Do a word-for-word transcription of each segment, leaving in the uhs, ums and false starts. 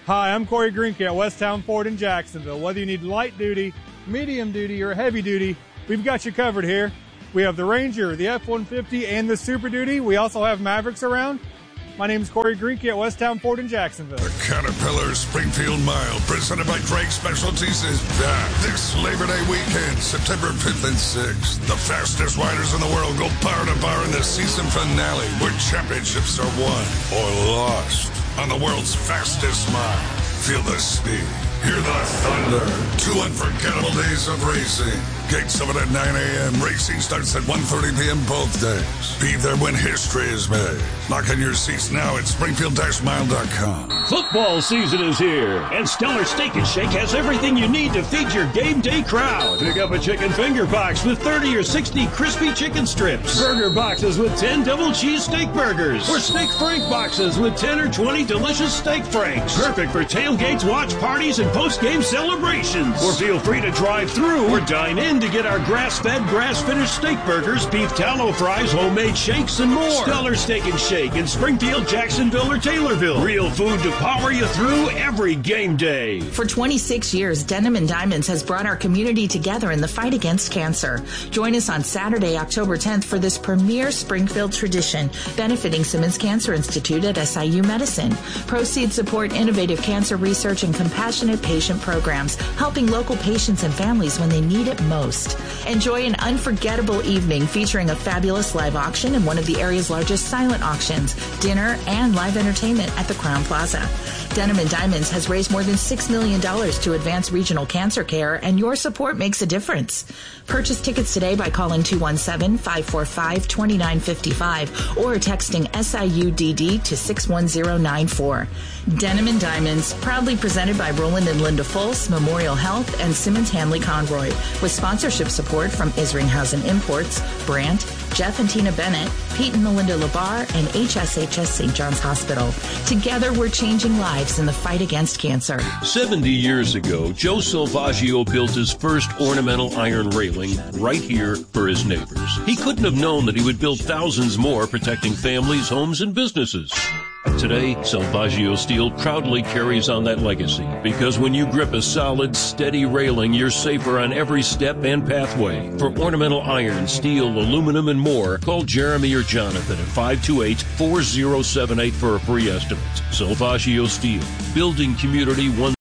Hi, I'm Corey Greenke at Westtown Ford in Jacksonville. Whether you need light duty, medium duty, or heavy duty, we've got you covered here. We have the Ranger, the F one fifty, and the Super Duty. We also have Mavericks around. My name is Corey Greenke at Westtown Ford in Jacksonville. The Caterpillar Springfield Mile, presented by Drake Specialties, is back this Labor Day weekend, September fifth and sixth. The fastest riders in the world go bar to bar in the season finale, where championships are won or lost on the world's fastest mile. Feel the speed. Hear the thunder. Two unforgettable days of racing. Gates open at nine a.m. Racing starts at one thirty p.m. both days. Be there when history is made. Lock in your seats now at Springfield Mile dot com. Football season is here, and Stellar Steak and Shake has everything you need to feed your game day crowd. Pick up a chicken finger box with thirty or sixty crispy chicken strips, burger boxes with ten double cheese steak burgers, or steak frank boxes with ten or twenty delicious steak franks. Perfect for tailgates, watch parties, and post-game celebrations. Or feel free to drive through or dine in to get our grass-fed, grass-finished steak burgers, beef tallow fries, homemade shakes, and more. Stellar Steak and Shake in Springfield, Jacksonville, or Taylorville. Real food to power you through every game day. For twenty-six years, Denim and Diamonds has brought our community together in the fight against cancer. Join us on Saturday, October tenth for this premier Springfield tradition, benefiting Simmons Cancer Institute at S I U Medicine. Proceeds support innovative cancer research and compassionate patient programs, helping local patients and families when they need it most. Enjoy an unforgettable evening featuring a fabulous live auction and one of the area's largest silent auctions, dinner, and live entertainment at the Crowne Plaza. Denim and Diamonds has raised more than six million dollars to advance regional cancer care, and your support makes a difference. Purchase tickets today by calling two one seven, five four five, two nine five five or texting S I U D D to six one zero nine four. Denim and Diamonds, proudly presented by Roland and Linda Fultz, Memorial Health, and Simmons Hanley Conroy, with sponsorship support from Isringhausen Imports, Brandt, Jeff and Tina Bennett, Pete and Melinda Labar, and H S H S Saint John's Hospital. Together, we're changing lives in the fight against cancer. seventy years ago, Joe Salvaggio built his first ornamental iron railing right here for his neighbors. He couldn't have known that he would build thousands more, protecting families, homes, and businesses. Today, Salvaggio Steel proudly carries on that legacy, because when you grip a solid, steady railing, you're safer on every step and pathway. For ornamental iron, steel, aluminum, and more, call Jeremy or Jonathan at five two eight, four zero seven eight for a free estimate. Salvaggio Steel, building community one.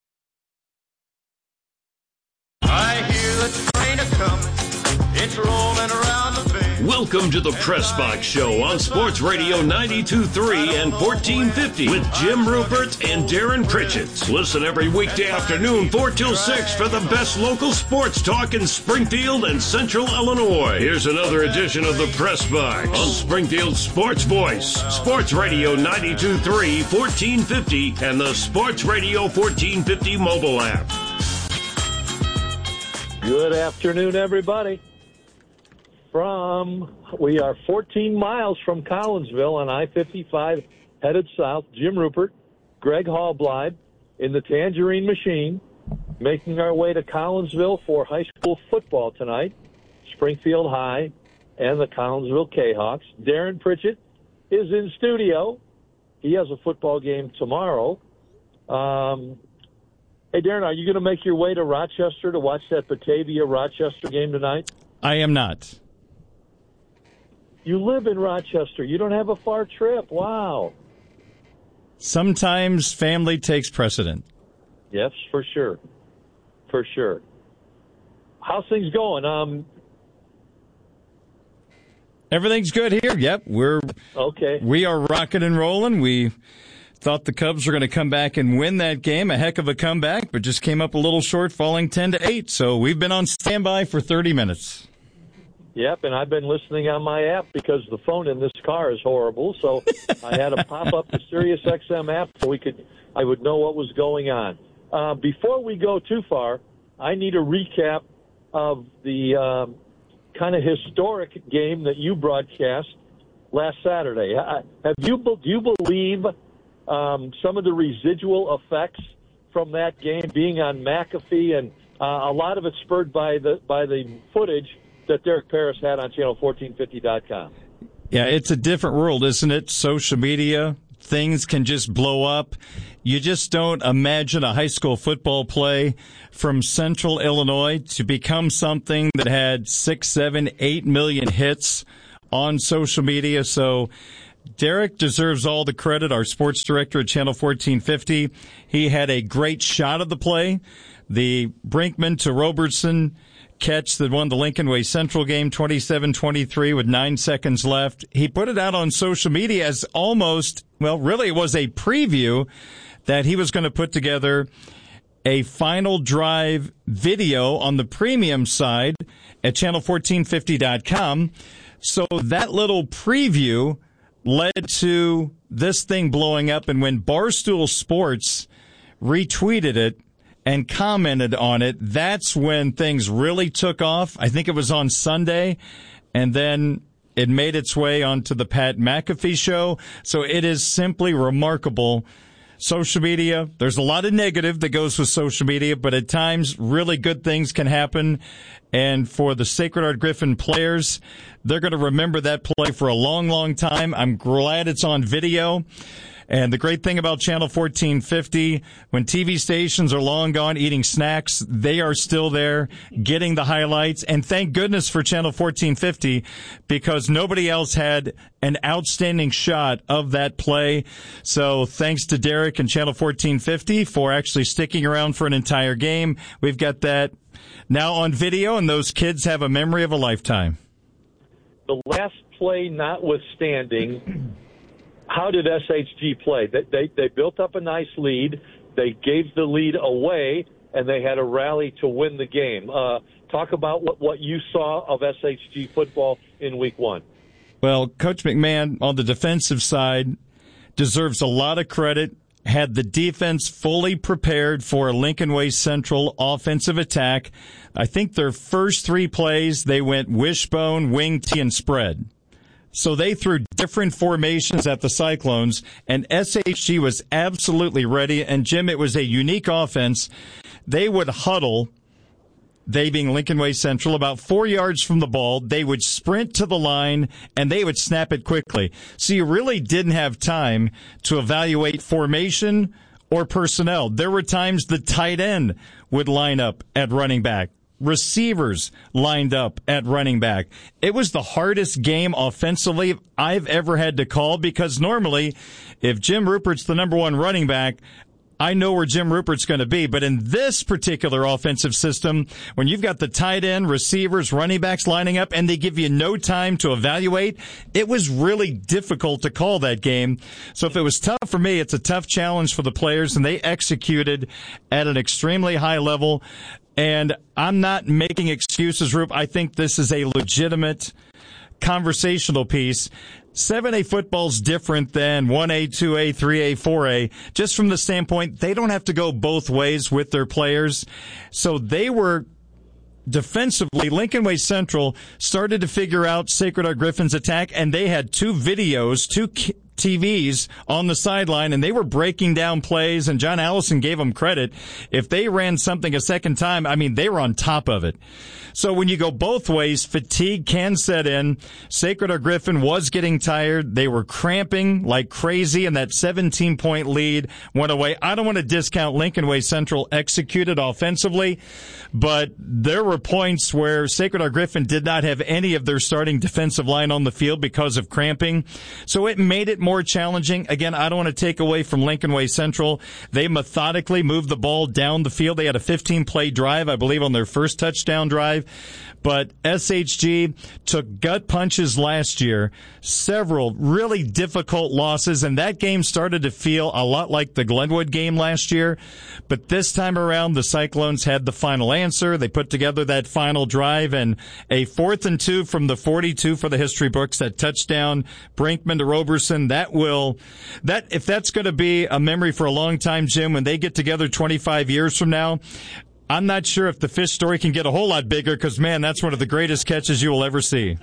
I hear the train a-coming, it's rolling around the bend. Welcome to the Press Box Show on Sports Radio ninety-two point three and fourteen fifty with Jim Rupert and Darren Pritchett. Listen every weekday afternoon, four till six, for the best local sports talk in Springfield and Central Illinois. Here's another edition of the Press Box on Springfield's Sports Voice, Sports Radio ninety-two point three, fourteen fifty, and the Sports Radio fourteen fifty mobile app. Good afternoon, everybody. From, we are fourteen miles from Collinsville on I fifty-five, headed south. Jim Rupert, Greg Hallbleib in the Tangerine Machine, making our way to Collinsville for high school football tonight. Springfield High and the Collinsville K-Hawks. Darren Pritchett is in studio. He has a football game tomorrow. Um, hey, Darren, are you going to make your way to Rochester to watch that Batavia-Rochester game tonight? I am not. You live in Rochester. You don't have a far trip. Wow. Sometimes family takes precedent. Yes, for sure. For sure. How's things going? Um, Everything's good here. Yep, we're okay. We are rocking and rolling. We thought the Cubs were going to come back and win that game. A heck of a comeback, but just came up a little short, falling ten to eight. So we've been on standby for thirty minutes. Yep, and I've been listening on my app because the phone in this car is horrible. So I had to pop up the Sirius X M app so we could, I would know what was going on. Uh, before we go too far, I need a recap of the um, kind of historic game that you broadcast last Saturday. I, have you do you believe um, some of the residual effects from that game being on McAfee, and uh, a lot of it spurred by the by the footage that Derek Paris had on channel fourteen fifty dot com. Yeah, it's a different world, isn't it? Social media, things can just blow up. You just don't imagine a high school football play from Central Illinois to become something that had six, seven, eight million hits on social media. So Derek deserves all the credit, our sports director at Channel fourteen fifty. He had a great shot of the play. The Brinkman to Robertson catch that won the Lincoln Way Central game twenty-seven twenty-three with nine seconds left. He put it out on social media as almost, well, really it was a preview that he was going to put together a final drive video on the premium side at channel fourteen fifty dot com. So that little preview led to this thing blowing up, and when Barstool Sports retweeted it and commented on it, that's when things really took off. I think it was on Sunday, and then it made its way onto the Pat McAfee show. So it is simply remarkable. Social media, there's a lot of negative that goes with social media, but at times really good things can happen. And for the Sacred Heart Griffin players, they're going to remember that play for a long, long time. I'm glad it's on video. And the great thing about Channel fourteen fifty, when T V stations are long gone eating snacks, they are still there getting the highlights. And thank goodness for Channel fourteen fifty, because nobody else had an outstanding shot of that play. So thanks to Derek and Channel fourteen fifty for actually sticking around for an entire game. We've got that now on video, and those kids have a memory of a lifetime. The last play notwithstanding, how did S H G play? They, they they built up a nice lead. They gave the lead away, and they had a rally to win the game. Uh, talk about what, what you saw of S H G football in week one. Well, Coach McMahon on the defensive side deserves a lot of credit. Had the defense fully prepared for a Lincoln Way Central offensive attack. I think their first three plays, they went wishbone, wing T, and spread. So they threw different formations at the Cyclones, and S H G was absolutely ready. And, Jim, it was a unique offense. They would huddle, they being Lincoln Way Central, about four yards from the ball. They would sprint to the line, and they would snap it quickly. So you really didn't have time to evaluate formation or personnel. There were times the tight end would line up at running back. Receivers lined up at running back. It was the hardest game offensively I've ever had to call, because normally if Jim Rupert's the number one running back, I know where Jim Rupert's going to be. But in this particular offensive system, when you've got the tight end, receivers, running backs lining up, and they give you no time to evaluate, it was really difficult to call that game. So if it was tough for me, it's a tough challenge for the players, and they executed at an extremely high level. And I'm not making excuses, Rupe. I think this is a legitimate conversational piece. seven A football's different than one A, two A, three A, four A, just from the standpoint they don't have to go both ways with their players. So they were defensively, Lincoln Way Central started to figure out Sacred Heart Griffin's attack, and they had two videos, two T Vs on the sideline, and they were breaking down plays, and John Allison gave them credit. If they ran something a second time, I mean, they were on top of it. So when you go both ways, fatigue can set in. Sacred Heart Griffin was getting tired. They were cramping like crazy, and that seventeen-point lead went away. I don't want to discount Lincoln Way Central executed offensively, but there were points where Sacred Heart Griffin did not have any of their starting defensive line on the field because of cramping. So it made it more challenging. Again, I don't want to take away from Lincoln Way Central. They methodically moved the ball down the field. They had a fifteen-play drive, I believe, on their first touchdown drive. But S H G took gut punches last year, several really difficult losses, and that game started to feel a lot like the Glenwood game last year. But this time around, the Cyclones had the final answer. They put together that final drive, and a fourth and two from the forty-two for the history books, that touchdown, Brinkman to Roberson. That will, that if that's going to be a memory for a long time, Jim, when they get together twenty-five years from now, I'm not sure if the fish story can get a whole lot bigger, because, man, that's one of the greatest catches you will ever see.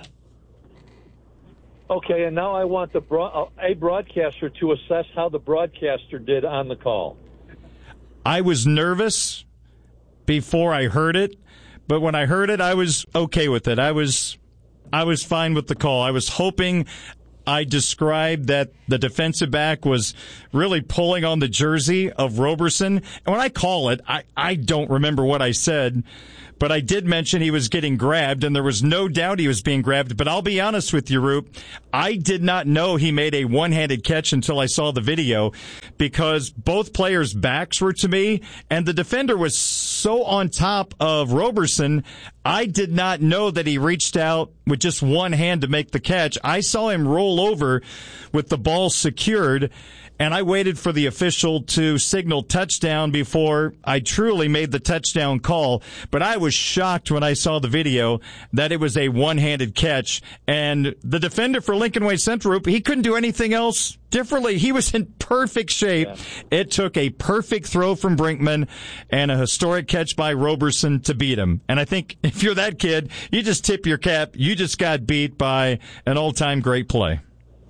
Okay, and now I want the broad, a broadcaster to assess how the broadcaster did on the call. I was nervous before I heard it, but when I heard it, I was okay with it. I was I was fine with the call. I was hoping I described that the defensive back was really pulling on the jersey of Roberson. And when I call it, I, I don't remember what I said, but I did mention he was getting grabbed, and there was no doubt he was being grabbed. But I'll be honest with you, Roop, I did not know he made a one-handed catch until I saw the video, because both players' backs were to me, and the defender was so on top of Roberson, I did not know that he reached out with just one hand to make the catch. I saw him roll over with the ball secured, and I waited for the official to signal touchdown before I truly made the touchdown call. But I was shocked when I saw the video that it was a one-handed catch. And the defender for Lincoln Way Central, he couldn't do anything else differently. He was in perfect shape. Yeah. It took a perfect throw from Brinkman and a historic catch by Roberson to beat him. And I think if you're that kid, you just tip your cap. You just got beat by an all-time great play.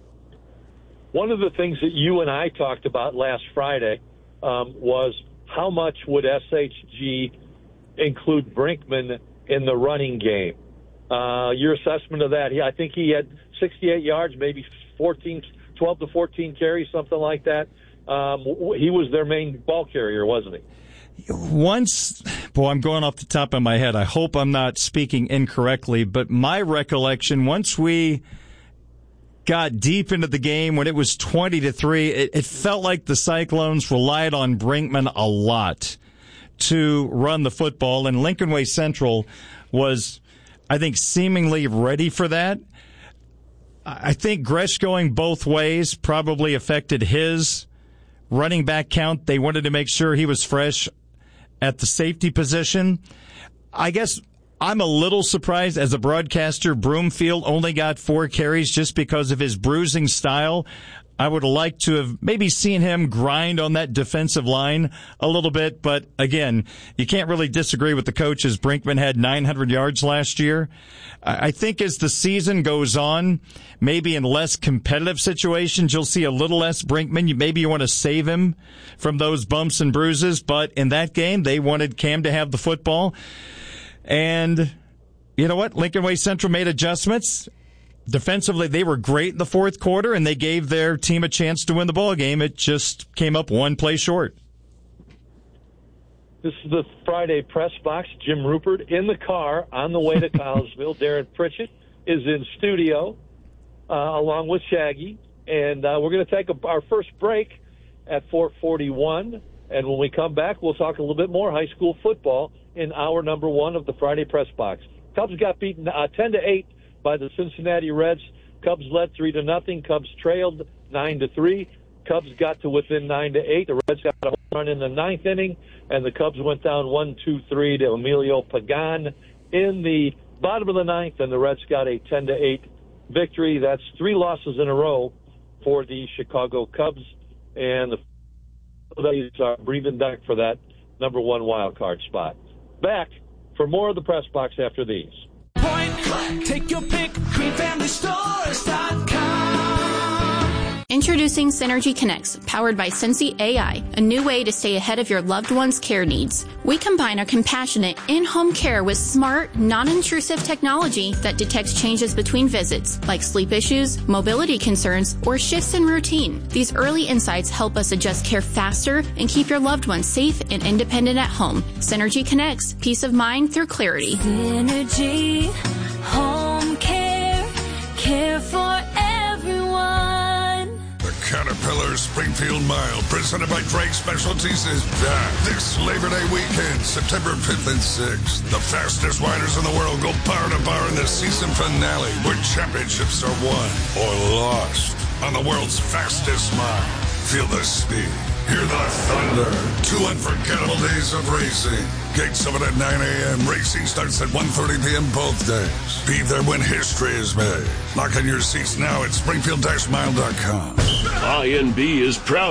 One of the things that you and I talked about last Friday um, was how much would S H G include Brinkman in the running game? Uh, your assessment of that? He, I think he had sixty-eight yards, maybe fourteen, twelve to fourteen carries, something like that. Um, he was their main ball carrier, wasn't he? Once, boy, I'm going off the top of my head. I hope I'm not speaking incorrectly, but my recollection, once we got deep into the game, when it was twenty to three, it, it felt like the Cyclones relied on Brinkman a lot to run the football, and Lincoln Way Central was, I think, seemingly ready for that. I think Gresh going both ways probably affected his running back count. They wanted to make sure he was fresh at the safety position. I guess I'm a little surprised as a broadcaster, Broomfield only got four carries just because of his bruising style. I would like to have maybe seen him grind on that defensive line a little bit, but again, you can't really disagree with the coaches. Brinkman had nine hundred yards last year. I think as the season goes on, maybe in less competitive situations, you'll see a little less Brinkman. You, maybe you want to save him from those bumps and bruises, but in that game, they wanted Cam to have the football. And you know what? Lincoln Way Central made adjustments. Defensively, they were great in the fourth quarter, and they gave their team a chance to win the ball game. It just came up one play short. This is the Friday press box. Jim Rupert in the car on the way to Collegeville. Darren Pritchett is in studio uh, along with Shaggy. And uh, we're going to take a, our first break at four forty-one. And when we come back, we'll talk a little bit more high school football in hour number one of the Friday press box. Cubs got beaten uh, ten to eight by the Cincinnati Reds. Cubs led three to nothing. Cubs trailed nine to three. Cubs got to within nine to eight. The Reds got a home run in the ninth inning, and the Cubs went down one two three to Emilio Pagan in the bottom of the ninth, and the Reds got a ten to eight victory. That's three losses in a row for the Chicago Cubs, and the Phillies are breathing back for that number one wild card spot. Back for more of the press box after these. Point, take your pick, green family stores dot com. Introducing Synergy Connects, powered by Sensi A I, a new way to stay ahead of your loved one's care needs. We combine our compassionate in-home care with smart, non-intrusive technology that detects changes between visits, like sleep issues, mobility concerns, or shifts in routine. These early insights help us adjust care faster and keep your loved ones safe and independent at home. Synergy Connects, peace of mind through clarity. Synergy, home care, care for everyone. Caterpillar Springfield Mile, presented by Drake Specialties, is back this Labor Day weekend, September fifth and sixth. The fastest riders in the world go bar to bar in the season finale, where championships are won or lost on the world's fastest mile. Feel the speed, hear the thunder. Two unforgettable days of racing. Gates open at nine a.m. Racing starts at one thirty p.m. both days. Be there when history is made. Lock in your seats now at Springfield Mile dot com. I N B is proud to give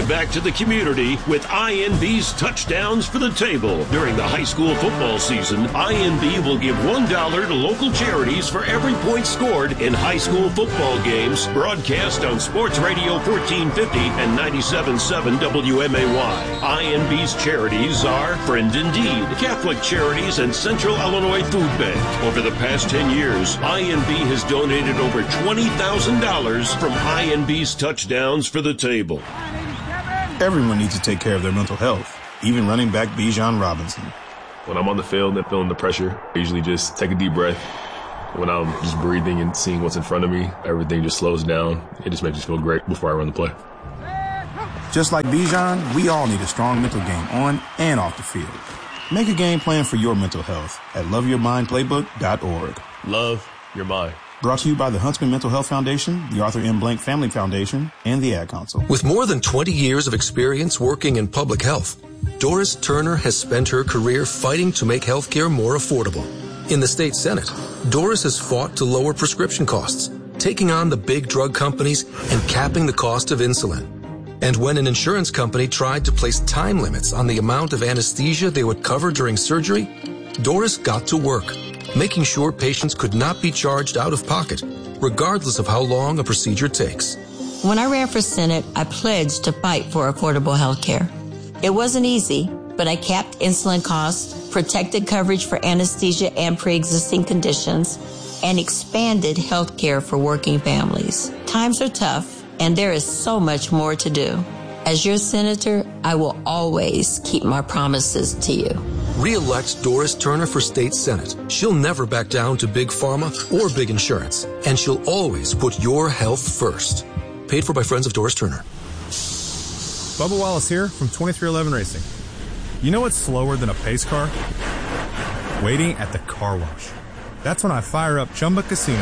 give back to the community with I N B's Touchdowns for the Table. During the high school football season, I N B will give one dollar to local charities for every point scored in high school football games, broadcast on Sports Radio fourteen fifty and ninety-seven point seven W M A Y. I N B's charities are Friend Indeed, Catholic Charities, and Central Illinois Food Bank. Over the past ten years, I N B has donated over twenty thousand dollars from I N B's Touchdowns for the Table. Everyone needs to take care of their mental health, even running back Bijan Robinson. When I'm on the field and feeling the pressure, I usually just take a deep breath. When I'm just breathing and seeing what's in front of me, everything just slows down. It just makes me feel great before I run the play. Just like Bijan, we all need a strong mental game on and off the field. Make a game plan for your mental health at love your mind playbook dot org. Love your mind. Brought to you by the Huntsman Mental Health Foundation, the Arthur M. Blank Family Foundation, and the Ad Council. With more than twenty years of experience working in public health, Doris Turner has spent her career fighting to make healthcare more affordable. In the state Senate, Doris has fought to lower prescription costs, taking on the big drug companies and capping the cost of insulin. And when an insurance company tried to place time limits on the amount of anesthesia they would cover during surgery, Doris got to work, making sure patients could not be charged out of pocket, regardless of how long a procedure takes. When I ran for Senate, I pledged to fight for affordable health care. It wasn't easy, but I capped insulin costs, protected coverage for anesthesia and pre-existing conditions, and expanded health care for working families. Times are tough, and there is so much more to do. As your senator, I will always keep my promises to you. Re-elect Doris Turner for state senate. She'll never back down to big pharma or big insurance, and she'll always put your health first. Paid for by Friends of Doris Turner. Bubba Wallace here from twenty-three eleven Racing. You know what's slower than a pace car? Waiting at the car wash. That's when I fire up Chumba Casino.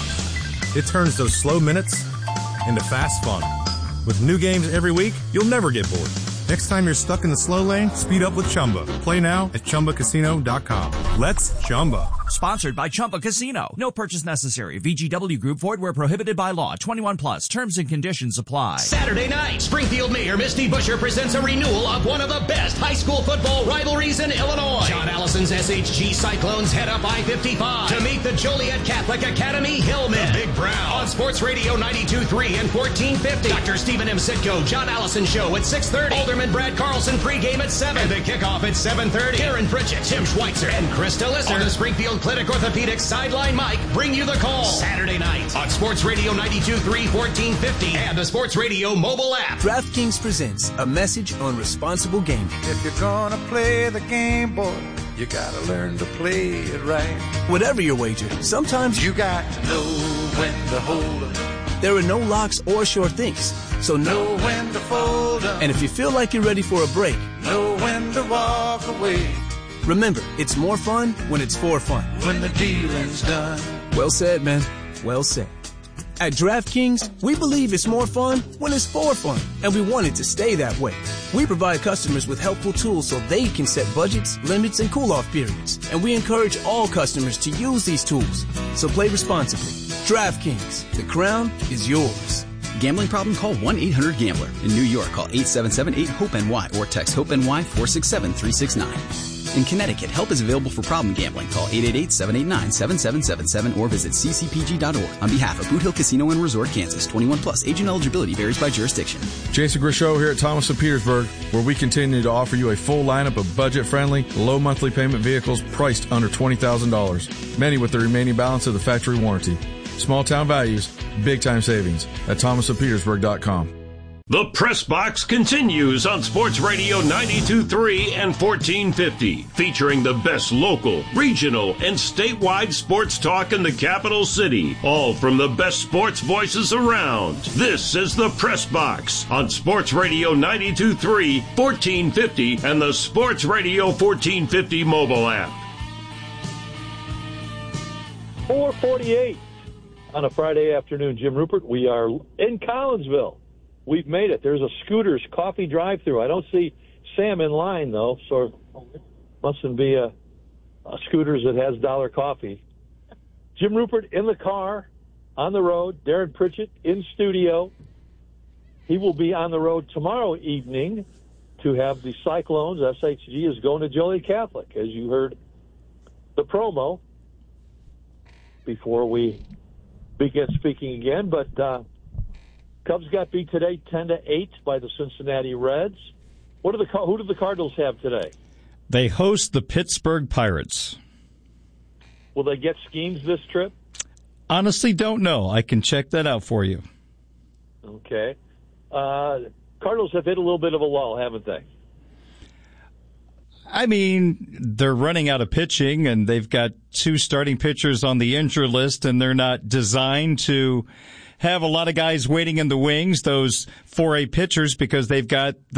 It turns those slow minutes into fast fun. With new games every week, you'll never get bored. Next time you're stuck in the slow lane, speed up with Chumba. Play now at Chumba Casino dot com. Let's Chumba. Sponsored by Chumba Casino. No purchase necessary. V G W Group. Void where prohibited by law. twenty-one plus. Terms and conditions apply. Saturday night, Springfield Mayor Misty Buscher presents a renewal of one of the best high school football rivalries in Illinois. John Allison's S H G Cyclones head up I fifty-five to meet the Joliet Catholic Academy Hillmen. The Big Brown on Sports Radio ninety-two point three and fourteen fifty. Doctor Stephen M. Sitko, John Allison Show at six thirty. Alderman Brad Carlson pregame at seven. And the kickoff at seven thirty. Karen Pritchett, Tim Schweitzer, and Krista Lisser on the Springfield Clinic Orthopedics Sideline Mike bring you the call Saturday night on Sports Radio ninety-two point three, fourteen fifty and the Sports Radio mobile app. DraftKings presents a message on responsible gaming. If you're gonna play the game, boy, you gotta learn to play it right. Whatever your wager, sometimes you got to know when to hold up. There are no locks or sure things, so know when to fold up. And if you feel like you're ready for a break, know when to walk away. Remember, it's more fun when it's for fun. When the dealing's done. Well said, man. Well said. At DraftKings, we believe it's more fun when it's for fun, and we want it to stay that way. We provide customers with helpful tools so they can set budgets, limits, and cool-off periods, and we encourage all customers to use these tools. So play responsibly. DraftKings, the crown is yours. Gambling problem? Call one eight hundred gambler. In New York, call eight seven seven eight hope N Y or text HOPE-NY four six seven three six nine. In Connecticut, help is available for problem gambling. Call eight eight eight, seven eight nine, seven seven seven seven or visit c c p g dot org. On behalf of Boot Hill Casino and Resort, Kansas, twenty-one plus. Age and eligibility varies by jurisdiction. Jason Grishow here at Thomas of Petersburg, where we continue to offer you a full lineup of budget-friendly, low monthly payment vehicles priced under twenty thousand dollars. Many with the remaining balance of the factory warranty. Small town values, big time savings at thomas of petersburg dot com. The Press Box continues on Sports Radio ninety-two point three and fourteen fifty, featuring the best local, regional, and statewide sports talk in the capital city, all from the best sports voices around. This is the Press Box on Sports Radio ninety-two point three, fourteen fifty, and the Sports Radio fourteen fifty mobile app. four forty-eight on a Friday afternoon. Jim Rupert, we are in Collinsville. We've made it. There's a Scooters coffee drive-thru. I don't see Sam in line, though, so mustn't be a, a Scooters that has dollar coffee. Jim Rupert in the car, on the road. Darren Pritchett in studio. he will be on the road tomorrow evening to have the Cyclones. S H G is going to Joliet Catholic, as you heard the promo before we begin speaking again. But uh, Cubs got beat today ten to eight by the Cincinnati Reds. What do the who do the Cardinals have today? They host the Pittsburgh Pirates. Will they get schemes this trip? Honestly, don't know. I can check that out for you. Okay. Uh, Cardinals have hit a little bit of a lull, haven't they? I mean, they're running out of pitching, and they've got two starting pitchers on the injury list, and they're not designed to have a lot of guys waiting in the wings, those four A pitchers, because they've got